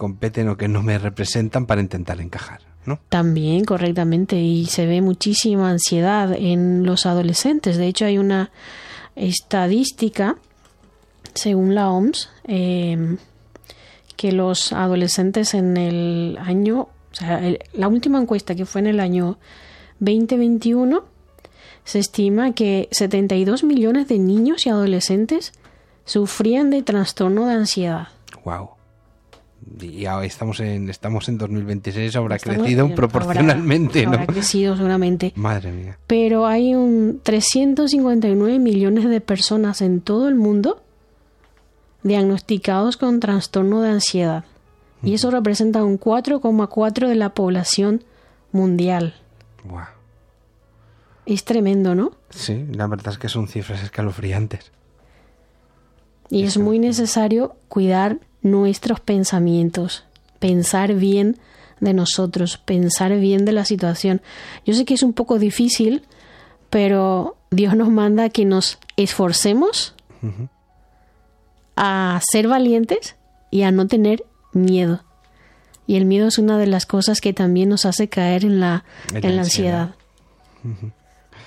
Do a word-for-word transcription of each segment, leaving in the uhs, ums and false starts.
competen o que no me representan para intentar encajar, ¿no? También, correctamente, y se ve muchísima ansiedad en los adolescentes. De hecho, hay una estadística, según la O M S, eh, que los adolescentes en el año, o sea, el, la última encuesta que fue en el año veinte veintiuno, se estima que setenta y dos millones de niños y adolescentes sufrían de trastorno de ansiedad. Wow. Y ahora estamos en estamos en dos mil veintiséis, habrá Estamos, crecido proporcionalmente, habrá, ¿no? Habrá crecido seguramente. Madre mía. Pero hay un trescientos cincuenta y nueve millones de personas en todo el mundo diagnosticados con trastorno de ansiedad. Uh-huh. Y eso representa un cuatro coma cuatro de la población mundial. Wow. Es tremendo, ¿no? Sí, la verdad es que son cifras escalofriantes. Y es muy necesario cuidar nuestros pensamientos, pensar bien de nosotros, pensar bien de la situación. Yo sé que es un poco difícil, pero Dios nos manda que nos esforcemos uh-huh. a ser valientes y a no tener miedo. Y el miedo es una de las cosas que también nos hace caer en la, en en la ansiedad. ansiedad. Uh-huh.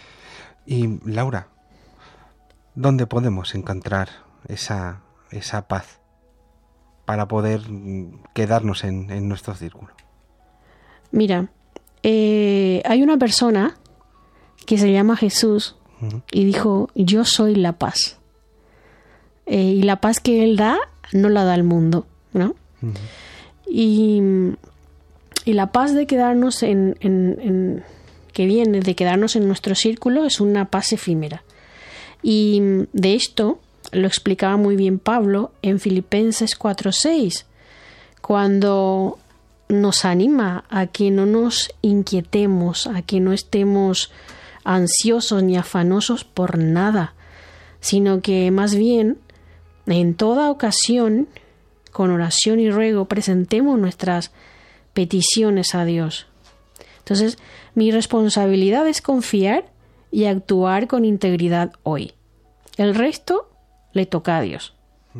Y Laura, ¿dónde podemos encontrar esa, esa paz para poder quedarnos en, en nuestro círculo? Mira, eh, hay una persona que se llama Jesús uh-huh. y dijo, yo soy la paz. Eh, y la paz que Él da, no la da el mundo, ¿no? Uh-huh. Y, y la paz de quedarnos en, en, en que viene de quedarnos en nuestro círculo es una paz efímera. Y de esto lo explicaba muy bien Pablo en Filipenses cuatro seis, cuando nos anima a que no nos inquietemos, a que no estemos ansiosos ni afanosos por nada, sino que más bien en toda ocasión, con oración y ruego, presentemos nuestras peticiones a Dios. Entonces, mi responsabilidad es confiar y actuar con integridad hoy. El resto le toca a Dios.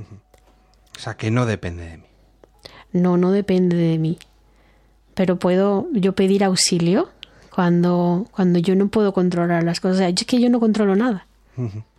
O sea, que no depende de mí. No, no depende de mí. Pero puedo yo pedir auxilio cuando, cuando yo no puedo controlar las cosas. O sea, es que yo no controlo nada. Uh-huh.